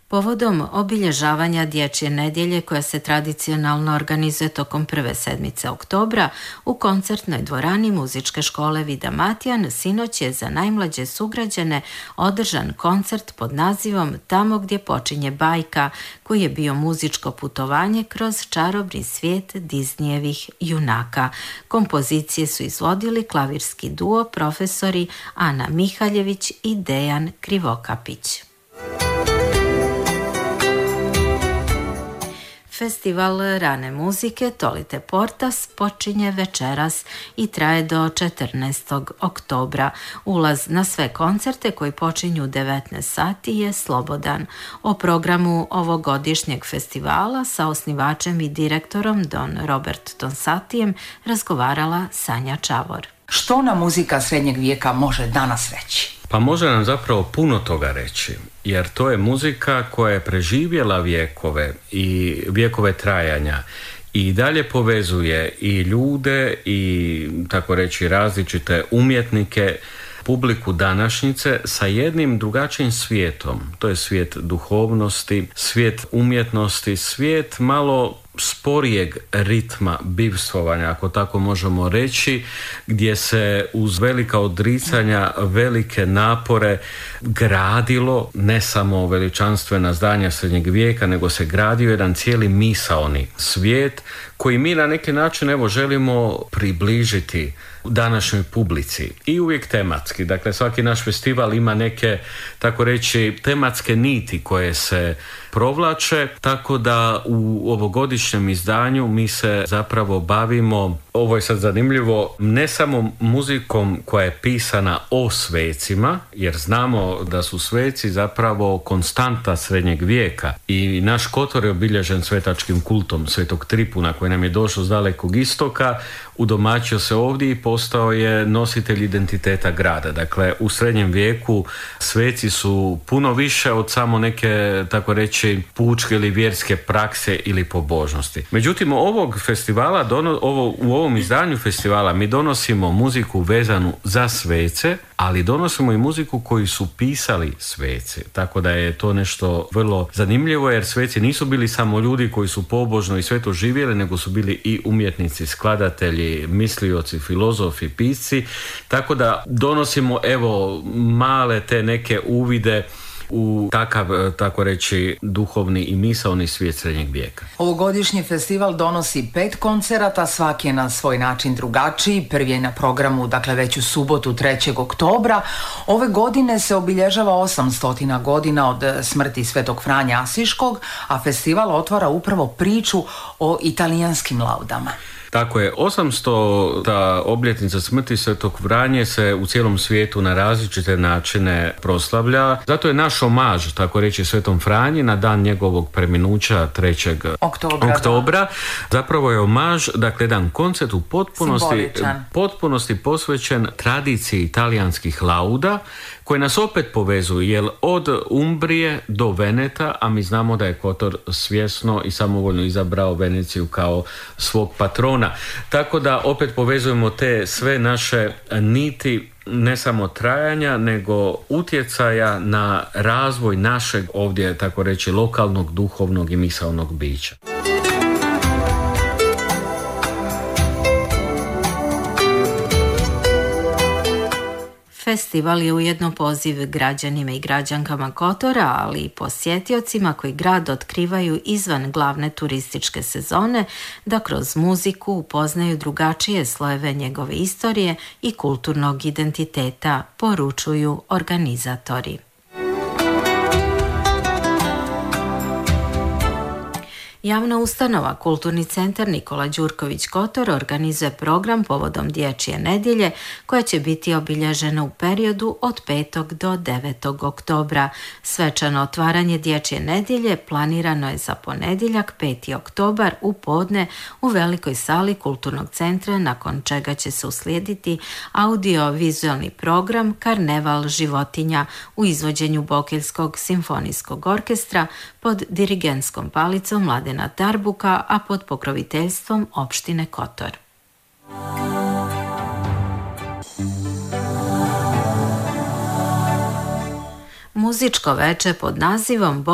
Povodom obilježavanja Dječje nedjelje koja se tradicionalno organizuje tokom prve sedmice oktobra u koncertnoj dvorani Muzičke škole Vida Matijan sinoć je za najmlađe sugrađane održan koncert pod nazivom Tamo gdje počinje bajka, koji je bio muzičko putovanje kroz čarobni svijet Disneyevih junaka. Kompozicije su izvodili klavirski duo profesori Ana Mihaljević i Dejan Krivokapić. Festival rane muzike Tolite Portas počinje večeras i traje do 14. oktobra. Ulaz na sve koncerte koji počinju u 19 sati je slobodan. O programu ovogodišnjeg festivala sa osnivačem i direktorom Don Robert Tonsatijem razgovarala Sanja Čavor. Što nam muzika srednjeg vijeka može danas reći? Pa može nam zapravo puno toga reći, jer to je muzika koja je preživjela vijekove i vijekove trajanja i dalje povezuje i ljude i tako reći različite umjetnike, publiku današnjice sa jednim drugačijim svijetom. To je svijet duhovnosti, svijet umjetnosti, svijet malo sporijeg ritma bivstvovanja, ako tako možemo reći, gdje se uz velika odricanja, velike napore gradilo ne samo veličanstvena zdanja srednjeg vijeka, nego se gradio jedan cijeli misaoni svijet koji mi na neki način želimo približiti današnjoj publici i uvijek tematski. Dakle, svaki naš festival ima neke, tako reći, tematske niti koje se provlače, tako da u ovogodišnjem izdanju mi se zapravo bavimo, ovo je sad zanimljivo, ne samo muzikom koja je pisana o svecima, jer znamo da su sveci zapravo konstanta srednjeg vijeka i naš Kotor je obilježen svetačkim kultom Svetog Tripuna koji nam je došao s dalekog istoka, udomaćio se ovdje i postao je nositelj identiteta grada. Dakle, u srednjem vijeku sveci su puno više od samo neke, tako reći, pučke ili vjerske prakse ili pobožnosti. Međutim, ovog festivala, u ovom izdanju festivala mi donosimo muziku vezanu za svece, ali donosimo i muziku koju su pisali sveci. Tako da je to nešto vrlo zanimljivo, jer sveci nisu bili samo ljudi koji su pobožno i sveto živjeli, nego su bili i umjetnici, skladatelji, mislioci, filozofi, pisci. Tako da donosimo male te neke uvide u takav, tako reći, duhovni i misaoni svijet srednjeg vijeka. Ovogodišnji festival donosi 5 koncerata, svaki je na svoj način drugačiji. Prvi je na programu, dakle, već u subotu 3. oktobra. Ove godine se obilježava 800 godina od smrti Svetog Franje Asiškog, a festival otvara upravo priču o italijanskim laudama. Tako je, 800. obljetnica smrti Svetog Franje se u cijelom svijetu na različite načine proslavlja. Zato je naš omaž, tako reći, Svetom Franji na dan njegovog preminuća 3. oktobra. Zapravo je omaž, dakle, jedan koncert u potpunosti posvećen tradiciji italijanskih lauda, koje nas opet povezuju, jer od Umbrije do Veneta, a mi znamo da je Kotor svjesno i samovoljno izabrao Veneciju kao svog patrona. Tako da opet povezujemo te sve naše niti, ne samo trajanja, nego utjecaja na razvoj našeg ovdje, tako reći, lokalnog, duhovnog i misaonog bića. Festival je ujedno poziv građanima i građankama Kotora, ali i posjetiocima koji grad otkrivaju izvan glavne turističke sezone, da kroz muziku upoznaju drugačije slojeve njegove istorije i kulturnog identiteta, poručuju organizatori. Javna ustanova Kulturni centar Nikola Đurković Kotor organizuje program povodom Dječje nedjelje koja će biti obilježena u periodu od 5. do 9. oktobra. Svečano otvaranje Dječje nedjelje planirano je za ponedjeljak 5. oktobar u podne u velikoj sali Kulturnog centra, nakon čega će se uslijediti audio-vizualni program Karneval životinja u izvođenju Bokeljskog simfonijskog orkestra pod dirigentskom palicom Mladena Tarbuka, a pod pokroviteljstvom opštine Kotor. Muzičko veče pod nazivom